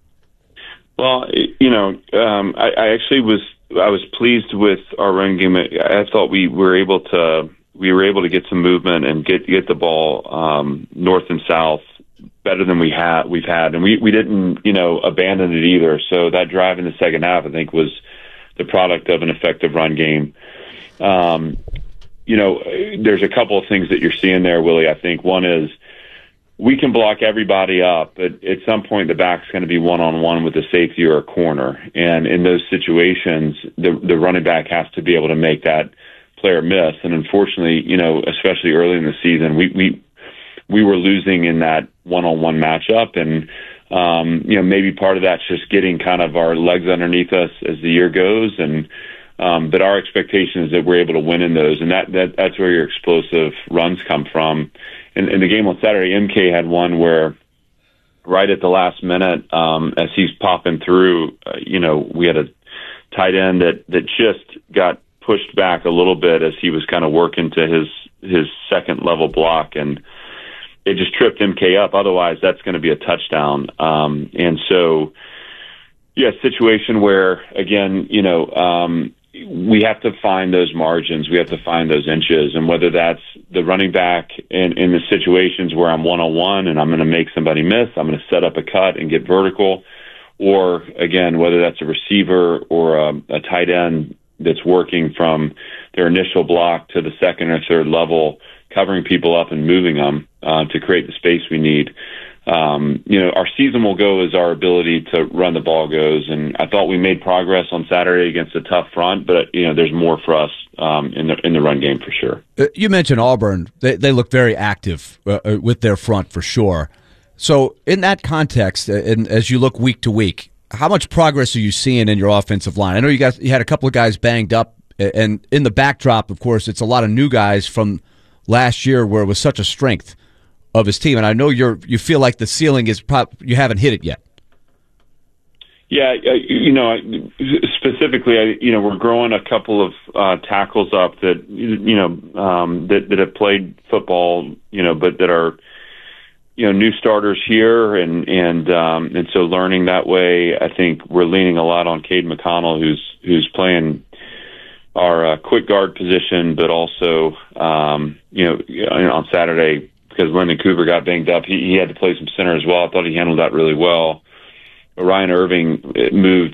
Well, you know, um, I, I actually was I was pleased with our run game. I thought we were able to we were able to get some movement and get get the ball um, north and south better than we had we've had, and we, we didn't you know abandon it either. So that drive in the second half, I think, was the product of an effective run game. Um, you know, there's a couple of things that you're seeing there, Willie. I think one is we can block everybody up, but at some point the back's going to be one-on-one with a safety or a corner. And in those situations, the, the running back has to be able to make that player miss. And unfortunately, you know, especially early in the season, we, we, we were losing in that one-on-one matchup. And, um, you know, maybe part of that's just getting kind of our legs underneath us as the year goes. And, um, but our expectation is that we're able to win in those. And that, that, that's where your explosive runs come from. In, in the game on Saturday, M K had one where right at the last minute, um, as he's popping through, uh, you know, we had a tight end that, that just got pushed back a little bit as he was kind of working to his, his second level block, and it just tripped M K up. Otherwise, that's going to be a touchdown. Um, and so, yeah, situation where, again, you know, um, we have to find those margins. We have to find those inches. And whether that's the running back in, in the situations where I'm one-on-one and I'm going to make somebody miss, I'm going to set up a cut and get vertical. Or, again, whether that's a receiver or a, a tight end that's working from their initial block to the second or third level, covering people up and moving them uh, to create the space we need. Um, you know, our season will go as our ability to run the ball goes, and I thought we made progress on Saturday against a tough front, but you know, there's more for us um, in the in the run game for sure. Uh, you mentioned Auburn; they they look very active uh, with their front for sure. So, in that context, uh, and as you look week to week, how much progress are you seeing in your offensive line? I know you guys you had a couple of guys banged up, and in the backdrop, of course, it's a lot of new guys from last year where it was such a strength of his team, and I know you're you feel like the ceiling is prob- you haven't hit it yet. Yeah, you know, specifically, you know, we're growing a couple of uh, tackles up that you know um, that that have played football, you know, but that are you know new starters here, and and um, and so learning that way. I think we're leaning a lot on Cade McConnell, who's who's playing our uh, quick guard position, but also um, you know on Saturday, because Lyndon Cooper got banged up, he, he had to play some center as well. I thought he handled that really well. But Ryan Irving moved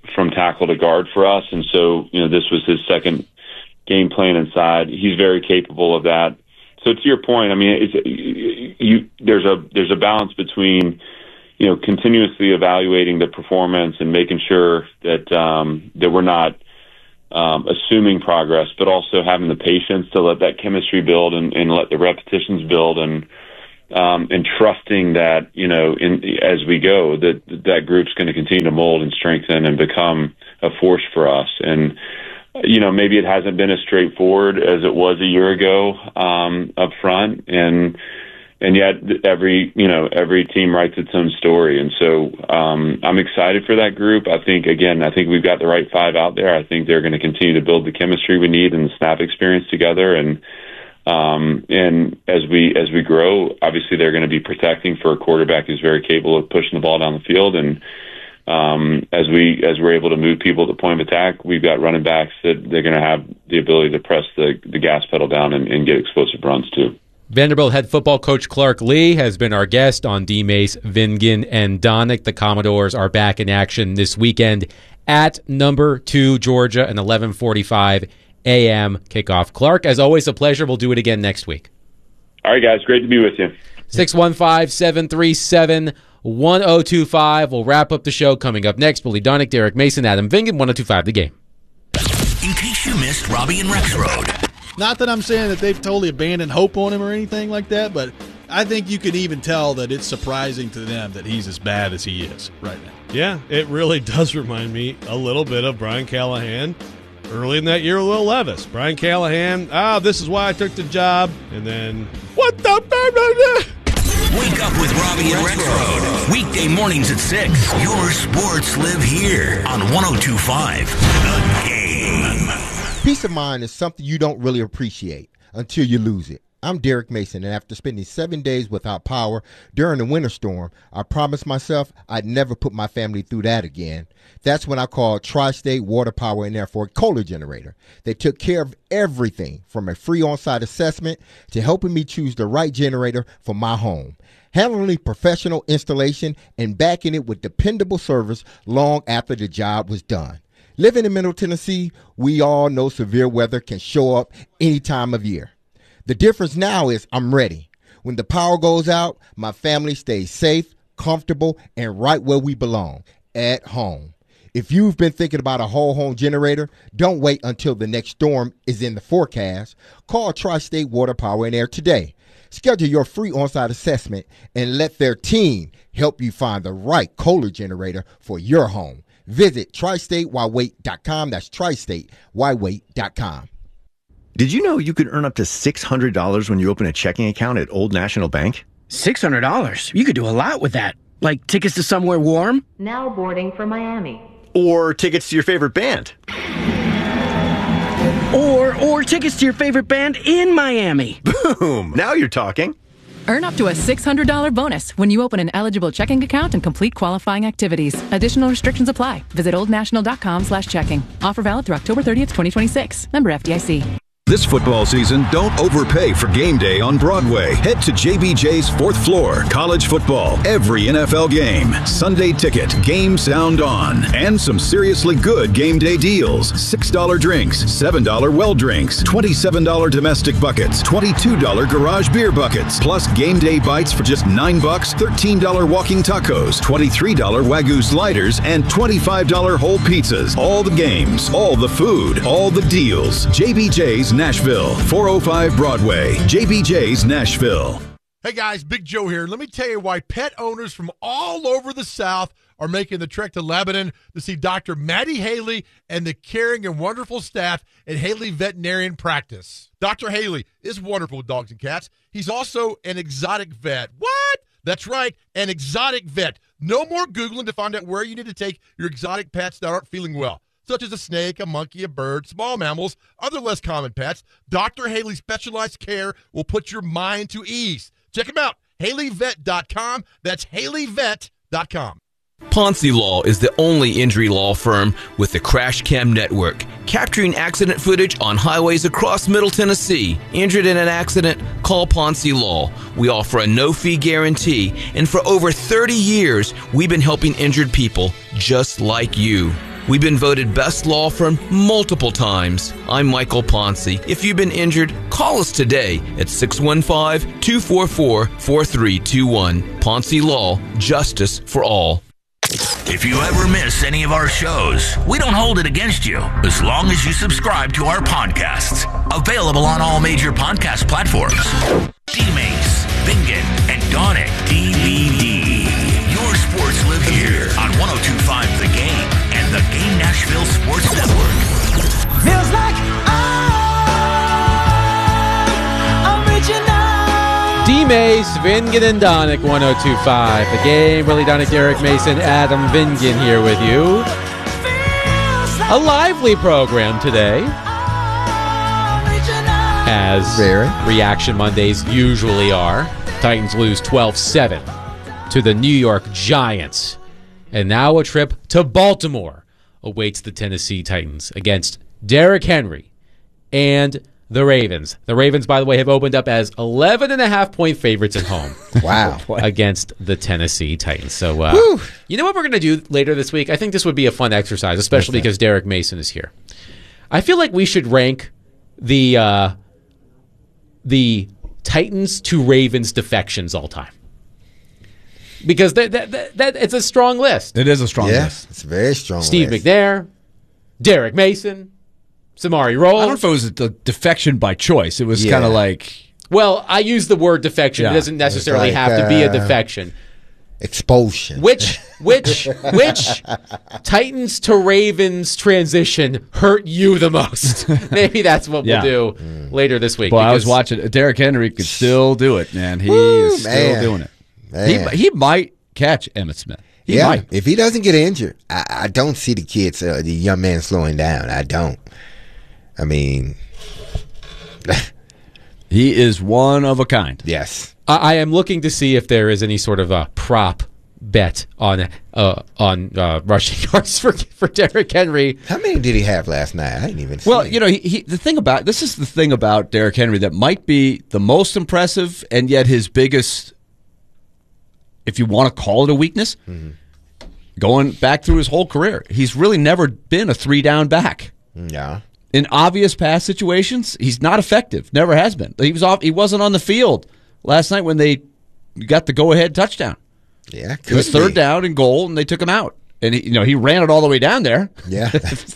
from tackle to guard for us. And so, you know, this was his second game plan inside. He's very capable of that. So to your point, I mean, it's, you, there's a there's a balance between, you know, continuously evaluating the performance and making sure that um, that we're not um, assuming progress, but also having the patience to let that chemistry build and, and let the repetitions build, and um, and trusting that, you know, in as we go, that that group's going to continue to mold and strengthen and become a force for us. And you know, maybe it hasn't been as straightforward as it was a year ago um, up front, and and yet every you know every team writes its own story, and so um, I'm excited for that group. I think again, I think we've got the right five out there. I think they're going to continue to build the chemistry we need and the snap experience together, and um, and as we as we grow, obviously they're going to be protecting for a quarterback who's very capable of pushing the ball down the field. And Um, as we as we're able to move people at the point of attack, we've got running backs that they're going to have the ability to press the, the gas pedal down and, and get explosive runs too. Vanderbilt head football coach Clark Lee has been our guest on D. Mace, Vingan, and Donick. The Commodores are back in action this weekend at number two Georgia, an eleven forty-five a.m. kickoff. Clark, as always, a pleasure. We'll do it again next week. All right, guys. Great to be with you. six one five, seven three seven, one oh two five. We'll wrap up the show coming up next. Billy Donick, Derek Mason, Adam Vingan, one oh two five The Game. In case you missed Robbie and Rex Road. Not that I'm saying that they've totally abandoned hope on him or anything like that, but I think you can even tell that it's surprising to them that he's as bad as he is right now. Yeah, it really does remind me a little bit of Brian Callahan early in that year with Will Levis. Brian Callahan, ah, this is why I took the job, and then, what the? Wake up with Robbie and Rex Road. Weekday mornings at six. Your sports live here on one oh two five The Game. Peace of mind is something you don't really appreciate until you lose it. I'm Derek Mason, and after spending seven days without power during the winter storm, I promised myself I'd never put my family through that again. That's when I called Tri-State Water Power in there for a Kohler generator. They took care of everything from a free on-site assessment to helping me choose the right generator for my home, handling professional installation, and backing it with dependable service long after the job was done. Living in Middle Tennessee, we all know severe weather can show up any time of year. The difference now is I'm ready. When the power goes out, my family stays safe, comfortable, and right where we belong, at home. If you've been thinking about a whole home generator, don't wait until the next storm is in the forecast. Call Tri-State Water Power and Air today. Schedule your free on-site assessment and let their team help you find the right Kohler generator for your home. Visit tri state why wait dot com. That's tri state why wait dot com. Did you know you could earn up to six hundred dollars when you open a checking account at Old National Bank? six hundred dollars? You could do a lot with that. Like tickets to somewhere warm? Now boarding for Miami. Or tickets to your favorite band. Or or tickets to your favorite band in Miami. Boom! Now you're talking. Earn up to a six hundred dollars bonus when you open an eligible checking account and complete qualifying activities. Additional restrictions apply. Visit oldnational.com slash checking. Offer valid through October thirtieth, twenty twenty-six. Member F D I C. This football season, don't overpay for game day on Broadway. Head to J B J's fourth floor. College football, every N F L game. Sunday ticket, game sound on. And some seriously good game day deals. six dollar drinks, seven dollar well drinks, twenty-seven dollar domestic buckets, twenty-two dollar garage beer buckets, plus game day bites for just nine bucks, thirteen dollar walking tacos, twenty-three dollar Wagyu sliders, and twenty-five dollar whole pizzas. All the games, all the food, all the deals. J B J's Nashville, four oh five Broadway. J B J's Nashville. Hey guys, Big Joe here. Let me tell you why pet owners from all over the South are making the trek to Lebanon to see Doctor Maddie Haley and the caring and wonderful staff at Haley Veterinarian Practice. Doctor Haley is wonderful with dogs and cats. He's also an exotic vet. What? That's right, an exotic vet. No more Googling to find out where you need to take your exotic pets that aren't feeling well, such as a snake, a monkey, a bird, small mammals, other less common pets. Doctor Haley's specialized care will put your mind to ease. Check him out, Haley Vet dot com. That's Haley Vet dot com. Ponzi Law is the only injury law firm with the Crash Cam Network, capturing accident footage on highways across Middle Tennessee. Injured in an accident? Call Ponzi Law. We offer a no-fee guarantee, and for over thirty years, we've been helping injured people just like you. We've been voted best law firm multiple times. I'm Michael Ponce. If you've been injured, call us today at six one five, two four four, four three two one. Ponce Law, justice for all. If you ever miss any of our shows, we don't hold it against you as long as you subscribe to our podcasts. Available on all major podcast platforms. D-Mace, Bingen, and Donick D V D. Your sports live here on one oh two point five The Game and the Game Nashville Sports Network. Feels like I'm reaching out. D-Mace, Vingen, and Donick, one oh two point five The Game. Willie Donick, Derek Mason, Adam Vingen here with you. A lively program today, as Very. Reaction Mondays usually are. Titans lose twelve seven to the New York Giants. And now a trip to Baltimore awaits the Tennessee Titans against Derrick Henry and the Ravens. The Ravens, by the way, have opened up as eleven and a half point favorites at home. Wow. Against the Tennessee Titans. So, uh, you know what we're going to do later this week? I think this would be a fun exercise, especially because Derek Mason is here. I feel like we should rank the uh, the Titans to Ravens defections all time. Because that, that, that, that it's a strong list. It is a strong Yeah, list. it's a very strong Steve list. McNair, Derek Mason, Samari Roll. I don't know if it was a de- defection by choice. It was Yeah. kind of like Well, I use the word defection. Yeah. It doesn't necessarily It's like, have to be a uh, defection. Expulsion. Which which which Titans to Ravens transition hurt you the most? Maybe that's what Yeah. we'll do later this week. Well, I was because- watching. Derrick Henry could still do it, man. He Woo, is still man. doing it. Man. He he might catch Emmitt Smith. He yeah, might. if he doesn't get injured, I, I don't see the kids, uh, the young man slowing down. I don't. I mean, He is one of a kind. yes. I, I am looking to see if there is any sort of a prop bet on uh, on uh, rushing yards for for Derrick Henry. How many did he have last night? I didn't even see Well, it. you know, he, he, the thing about this is the thing about Derrick Henry that might be the most impressive and yet his biggest, if you want to call it a weakness, Mm-hmm. going back through his whole career, he's really never been a three down back. Yeah. In obvious pass situations, he's not effective. Never has been. He was off. He wasn't on the field last night when they got the go ahead touchdown. Yeah, It was could third be. down and goal, and they took him out. And he, you know he ran it all the way down there. Yeah.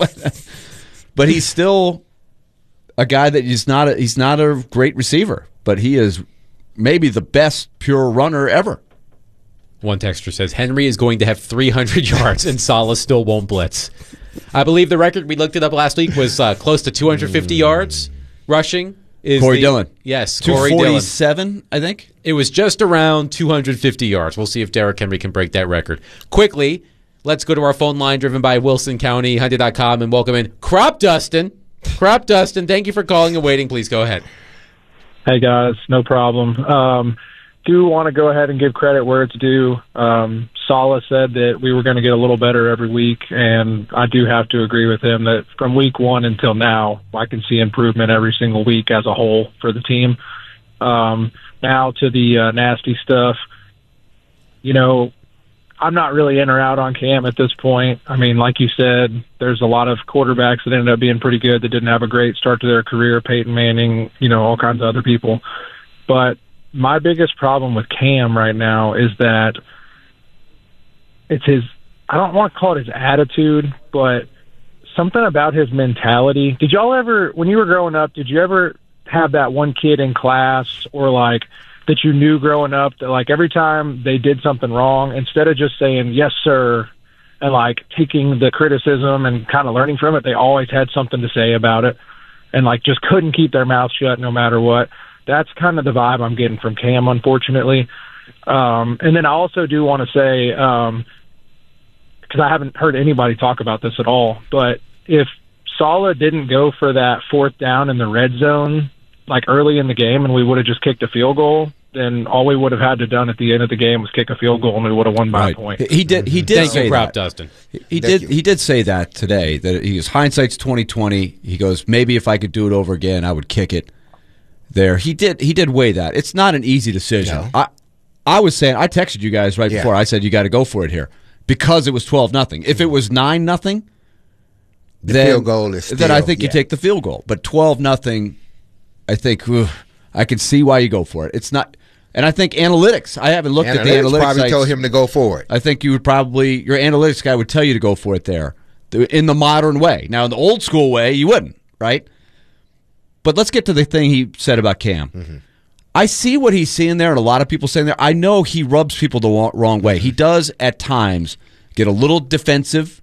But he's still a guy that is not a, he's not a great receiver, but he is maybe the best pure runner ever. One texter says Henry is going to have three hundred yards and Saleh still won't blitz. I believe the record, we looked it up last week, was uh, close to two hundred fifty yards rushing. Is Corey the- Dillon. Yes, two Corey Dillon. forty-seven, I think. It was just around two hundred fifty yards. We'll see if Derrick Henry can break that record. Quickly, let's go to our phone line driven by Wilson County, Hyundai dot com, and welcome in Crop Dustin. Crop Dustin, thank you for calling and waiting. Please go ahead. Hey, guys, no problem. Um, do want to go ahead and give credit where it's due. Um, Saleh said that we were going to get a little better every week, and I do have to agree with him that from week one until now, I can see improvement every single week as a whole for the team. Um, now to the uh, nasty stuff. You know, I'm not really in or out on Cam at this point. I mean, like you said, there's a lot of quarterbacks that ended up being pretty good that didn't have a great start to their career, Peyton Manning, you know, all kinds of other people. But my biggest problem with Cam right now is that it's his, I don't want to call it his attitude, but something about his mentality. Did y'all ever, when you were growing up, did you ever have that one kid in class or like that you knew growing up that like every time they did something wrong, instead of just saying, yes, sir, and like taking the criticism and kind of learning from it, they always had something to say about it and like just couldn't keep their mouth shut no matter what. That's kind of the vibe I'm getting from Cam, unfortunately. Um, and then I also do want to say, um, because I haven't heard anybody talk about this at all, but if Saleh didn't go for that fourth down in the red zone, like early in the game, and we would have just kicked a field goal, then all we would have had to done at the end of the game was kick a field goal, and we would have won by a point. He did. He did Thank say you, Crop that. Dustin. He, he did. He did say that today. That he was hindsight's twenty twenty. He goes, maybe if I could do it over again, I would kick it there. He did. He did weigh that. It's not an easy decision. No. I, I was saying. I texted you guys right Yeah. before. I said you got to go for it here because it was twelve nothing. If it was nine nothing, The then, field goal is still, then I think yeah. you take the field goal. But twelve nothing, I think ugh, I can see why you go for it. It's not, and I think analytics. I haven't looked analytics at the analytics. Probably sites. told him to go for it. I think you would probably your analytics guy would tell you to go for it there, in the modern way. Now in the old school way, you wouldn't, right? But let's get to the thing he said about Cam. Mm-hmm. I see what he's seeing there, and a lot of people saying there. I know he rubs people the wrong way. He does at times get a little defensive